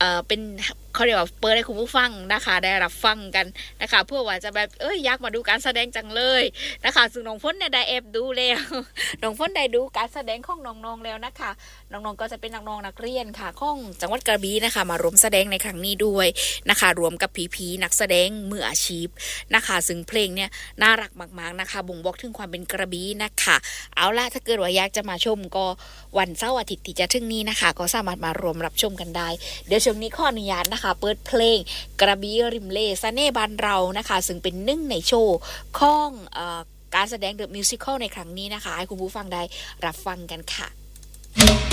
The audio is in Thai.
เป็นเขาเรียกว่าเปิดให้คุณผู้ฟังนะคะได้รับฟังกันนะคะเพื่อว่าจะแบบอยากมาดูการแสดงจังเลยนะคะซึ่งน้องฝนเนี่ยได้แอบดูแล้วน้องฝนได้ดูการแสดงของน้องๆแล้วนะคะน้องๆก็จะเป็นน้องๆนักเรียนค่ะของจังหวัดกระบี่นะคะมารวมแสดงในครั้งนี้ด้วยนะคะรวมกับผีๆนักแสดงมืออาชีพนะคะซึ่งเพลงเนี่ยน่ารักมากๆนะคะบ่งบอกถึงความเป็นกระบี่นะคะเอาล่ะถ้าเกิดว่าอยากจะมาชมก็วันเสาร์อาทิตย์ที่จะถึงนี้นะคะก็สามารถมารวมรับชมกันได้เดี๋ยวช่วงนี้ขออนุญาตนะคะเปิดเพลงกระบี่ริมเล่เสน่ห์บ้านเรานะคะซึ่งเป็นหนึ่งในโชว์ของการแสดงเดอะมิวสิคลในครั้งนี้นะคะให้คุณผู้ฟังได้รับฟังกันค่ะ